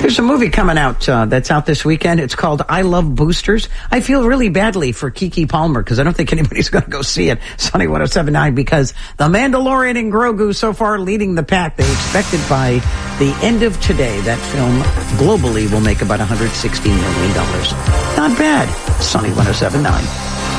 There's a movie coming out that's out this weekend. It's called I Love Boosters. I feel really badly for Keke Palmer because I don't think anybody's going to go see it, Sunny 107.9, because The Mandalorian and Grogu so far leading the pack. They expected by the end of today that film globally will make about $160 million. Not bad. Sunny 107.9.